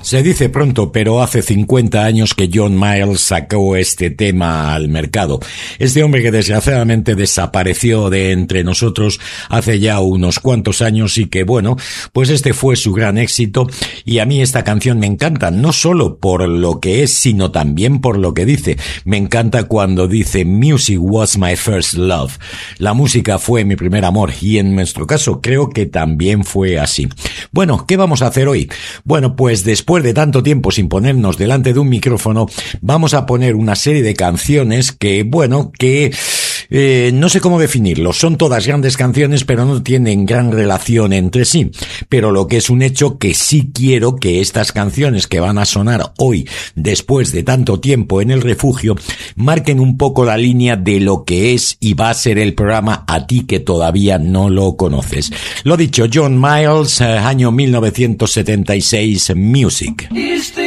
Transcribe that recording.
Se dice pronto, pero hace 50 años que John Miles sacó este tema al mercado. Este hombre que desgraciadamente desapareció de entre nosotros hace ya unos cuantos años y que bueno, pues este fue su gran éxito y a mí esta canción me encanta, no solo por lo que es, sino también por lo que dice. Me encanta cuando dice Music was my first love. La música fue mi primer amor y en nuestro caso creo que también fue así. Bueno, ¿qué vamos a hacer hoy? Bueno, pues después de tanto tiempo sin ponernos delante de un micrófono, vamos a poner una serie de canciones que, bueno, que no sé cómo definirlo. Son todas grandes canciones, pero no tienen gran relación entre sí. Pero lo que es un hecho que sí quiero que estas canciones que van a sonar hoy, después de tanto tiempo en el refugio, marquen un poco la línea de lo que es y va a ser el programa a ti que todavía no lo conoces. Lo dicho, John Miles, año 1976, Music.